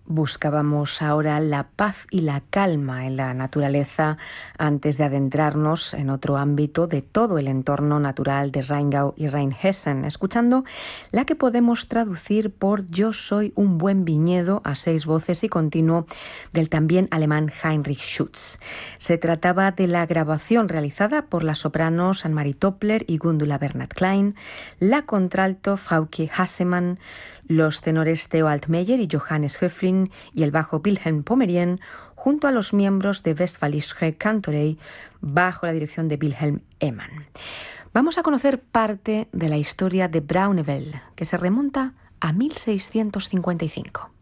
Buscábamos ahora la paz y la calma en la naturaleza antes de adentrarnos en otro ámbito de todo el entorno natural de Rheingau y Rheinhessen, escuchando la que podemos traducir por Yo soy un buen viñedo a 6 voces y continuo del también alemán Heinrich Schütz. Se trataba de la grabación realizada por las sopranos Annemarie Toppler y Gundula Bernhard-Klein, la contralto Frauke Hassemann, los tenores Theo Altmeyer y Johannes Höflin y el bajo Wilhelm Pomerien, junto a los miembros de Westfälische Kantorei, bajo la dirección de Wilhelm Ehmann. Vamos a conocer parte de la historia de Braunewell, que se remonta a 1655.